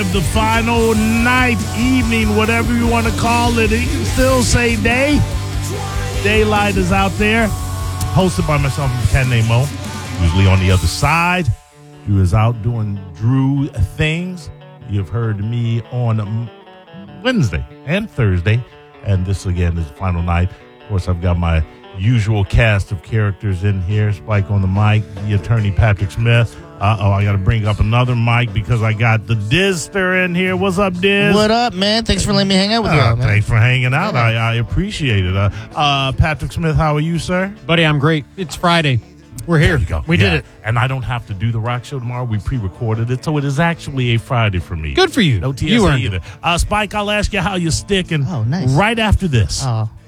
of the final night, evening, whatever you want to call it. You can still say day. Daylight is out there. Hosted by myself and Ken Nemo. Usually on the other side. Drew is out doing Drew things. You've heard me on Wednesday and Thursday. And this, again, is the final night. Of course, I've got my usual cast of characters in here. Spike on the mic, the attorney Patrick Smith. I got to bring up another mic because I got the Dizster in here. What's up, Diz? What up, man? Thanks for letting me hang out with you all, man. Thanks for hanging out. Yeah. I appreciate it. Patrick Smith, how are you, sir? Buddy, I'm great. It's Friday. We're here. There you go. We did it. And I don't have to do the rock show tomorrow. We pre-recorded it, so it is actually a Friday for me. Good for you. No TSA you either. Spike, I'll ask you how you're sticking nice. right after this. Oh.